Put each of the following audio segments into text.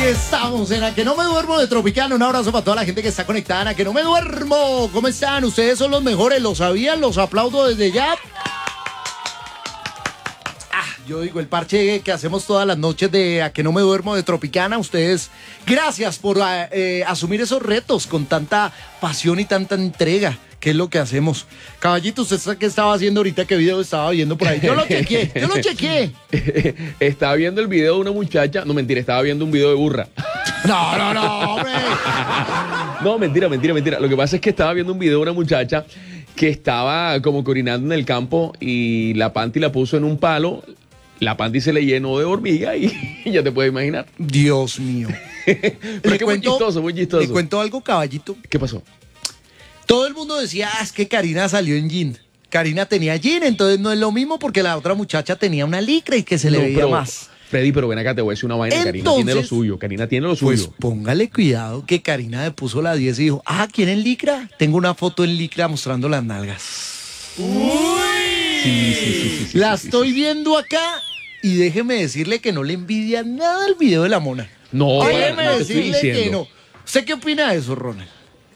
Estamos en A Que No Me Duermo de Tropicana. Un abrazo para toda la gente que está conectada en A Que No Me Duermo. ¿Cómo están? Ustedes son los mejores, ¿lo sabían? Los aplaudo desde ya. Yo digo, el parche que hacemos todas las noches de A Que No Me Duermo de Tropicana. Ustedes, gracias por asumir esos retos con tanta pasión y tanta entrega. ¿Qué es lo que hacemos? Caballito, ¿usted qué estaba haciendo ahorita? ¿Qué video estaba viendo por ahí? Yo lo chequeé. Estaba viendo el video de una muchacha. No, mentira, estaba viendo un video de burra. No, hombre. No, mentira. Lo que pasa es que estaba viendo un video de una muchacha que estaba como corinando en el campo y la panty la puso en un palo. La panty se le llenó de hormiga y ya te puedes imaginar. Dios mío. Pero es que muy chistoso. Le cuento algo, caballito. ¿Qué pasó? Todo el mundo decía, es que Karina salió en jean. Karina tenía jean, entonces no es lo mismo porque la otra muchacha tenía una licra y que se le veía más. Freddy, pero ven acá, te voy a decir una vaina. Entonces, Karina tiene lo suyo. Pues póngale cuidado que Karina le puso la 10 y dijo, ¿quieren licra? Tengo una foto en licra mostrando las nalgas. ¡Uy! Sí. La estoy viendo acá y déjeme decirle que no le envidia nada el video de la mona. No, déjeme no te estoy decirle que diciendo. no. ¿Usted qué opina de eso, Ronald?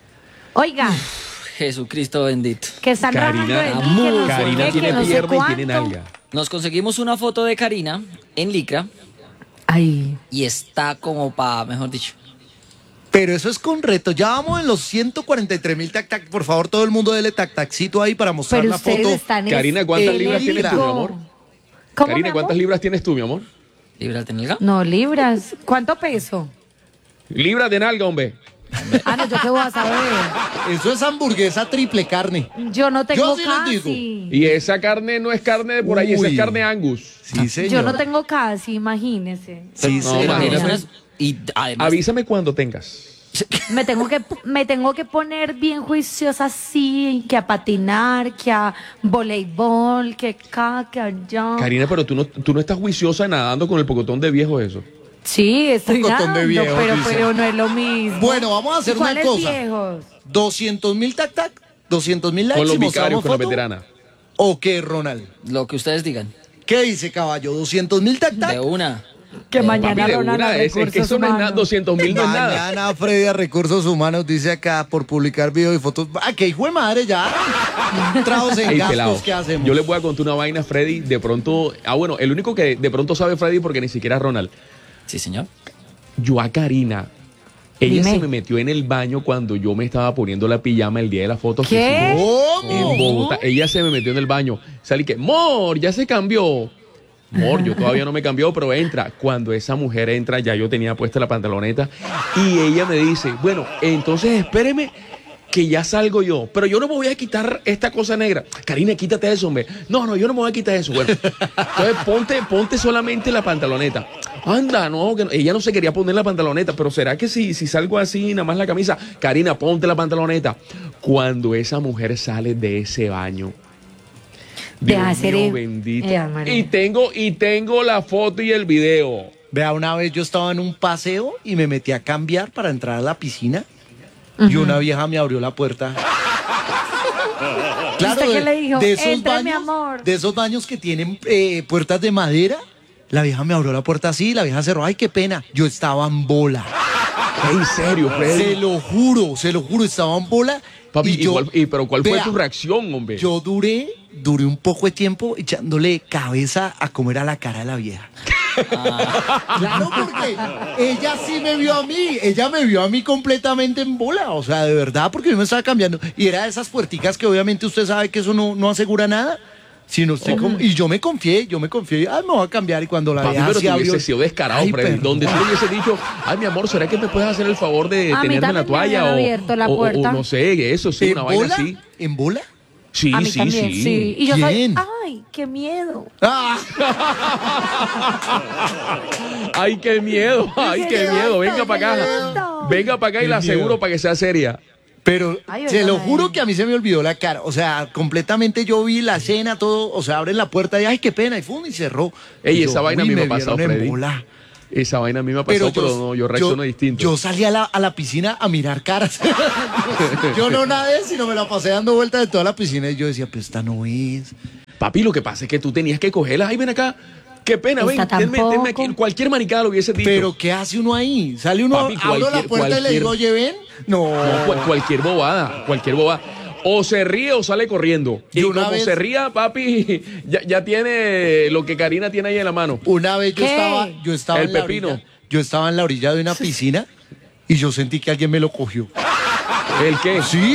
Oiga, Jesucristo bendito. que están rajando de mí, que no sé Karina qué, tiene que no sé pierna y cuánto. tiene nalga. Nos conseguimos una foto de Karina en licra Ay, y está como para, mejor dicho. Pero eso es con reto. Ya vamos en los 143,000 tac. Por favor, todo el mundo dele tac-tacito ahí para mostrar pero la ustedes foto. están Karina, ¿cuántas libras tienes tú, mi amor? ¿Cómo, Karina, mi ¿cuántas amor? libras tienes tú, mi amor? ¿Libras de nalga? No, libras. ¿Cuánto peso? Libras de nalga, hombre. No, yo qué voy a saber. Eso es hamburguesa triple carne. Yo no tengo Yo sí les casi. Y esa carne no es carne de por ahí, esa Uy. es carne Angus. Sí, señor. Yo no tengo casi, imagínese. Sí, No, señor. imagínate. Y además, Avísame cuando tengas. Me tengo que poner bien juiciosa así, que a patinar, que a voleibol, que acá, que allá. Karina, pero tú no estás juiciosa nadando con el pocotón de viejo eso. Sí, estoy Un cotón de nadando, viejos, dice. pero no es lo mismo. Bueno, vamos a hacer una ¿Cuáles cosa. viejos? 200,000 tac. 200,000 likes. Con los y mostramos vicarios, con la foto. veterana. ¿O qué, Ronald? lo que ustedes digan. ¿Qué dice, caballo? 200,000 tac. De una. Que mañana Papi, de Ronald a una, es que recursos eso no es nada, humanos. 200,000 no es nada. Mañana Freddy a Recursos Humanos dice acá por publicar videos y fotos. ¡Qué hijo de madre ya! Tragos en Ey, gastos, pelado, ¿qué hacemos? yo les voy a contar una vaina, Freddy. De pronto, bueno, el único que de pronto sabe Freddy porque ni siquiera es Ronald. Sí, señor. Yo a Karina, ella Dime. se me metió en el baño cuando yo me estaba poniendo la pijama el día de la foto. ¿Qué? En ¿Cómo? Bogotá. Ella se me metió en el baño. Salí que, Mor, ya se cambió. Mor, yo todavía no me cambió, pero entra. Cuando esa mujer entra, ya yo tenía puesta la pantaloneta. Y ella me dice, bueno, entonces espéreme que ya salgo yo. Pero yo no me voy a quitar esta cosa negra. Karina, quítate eso, hombre. No, yo no me voy a quitar eso. Bueno, entonces ponte solamente la pantaloneta. Anda, no, que no. Ella no se quería poner la pantaloneta, pero ¿será que si salgo así, nada más la camisa? Karina, ponte la pantaloneta. Cuando esa mujer sale de ese baño, Deja Dios hacer mío el- bendito. María. Y tengo la foto y el video. Vea, una vez yo estaba en un paseo y me metí a cambiar para entrar a la piscina y una vieja me abrió la puerta. ¿Usted qué le dijo? de esos Entre, baños, mi amor. de esos baños que tienen puertas de madera. La vieja me abrió la puerta así, la vieja cerró. Ay, qué pena. Yo estaba en bola. En serio, Freddy. Se lo juro, estaba en bola. Papi, y yo, pero ¿cuál fue vea, tu reacción, hombre? Yo duré un poco de tiempo echándole cabeza a comer a la cara de la vieja. Claro, porque ella sí me vio a mí, ella me vio a mí completamente en bola, o sea, de verdad, porque yo me estaba cambiando. Y era de esas puerticas que obviamente usted sabe que eso no asegura nada. Sino usted y yo me confié, me voy a cambiar y cuando la Papi, vieja pero se tú abrió... hubieses sido descarado, Ay, Freddy. perdón. Donde tú le hubiese dicho, ay, mi amor, ¿será que me puedes hacer el favor de A mí tenerme la también me habían toalla? abierto la puerta. O no sé, eso sí, ¿En una vaina bola? así. ¿En bola? Sí, A mí sí, también, sí. Y yo soy, ¿Quién? ay, qué miedo. ¡Ah! Ay, qué miedo, ay, qué miedo. Venga para acá. miedo. Venga para acá y Qué la aseguro miedo. para que sea seria. Pero Ay, se lo oigan, juro que a mí se me olvidó la cara. O sea, completamente yo vi la escena, todo. O sea, abren la puerta y ay, qué pena. Y fum, y cerró. Ey, Y esa yo, vaina a uy, mí me ha pasado, vieron en Freddy. bola. Esa vaina a mí me ha pasado, pero no, yo reacciono distinto. Yo salí a la piscina a mirar caras. Yo no nadé, sino me la pasé dando vueltas de toda la piscina y yo decía, pues esta no es. Papi, lo que pasa es que tú tenías que cogerla. Ay, ven acá. Qué pena, ven, Esta tenme aquí. tampoco. Cualquier maricada lo hubiese dicho. Pero ¿qué hace uno ahí? Sale uno, Papi, abro la puerta y le digo, oye, ven. No. No, cualquier bobada, cualquier bobada. O se ríe o sale corriendo. Y Yo una como vez- se ría, papi, ya tiene lo que Karina tiene ahí en la mano. Una vez yo ¿Qué? estaba El en la pepino. orilla, yo estaba en la orilla de una piscina y yo sentí que alguien me lo cogió. ¿El qué? Sí.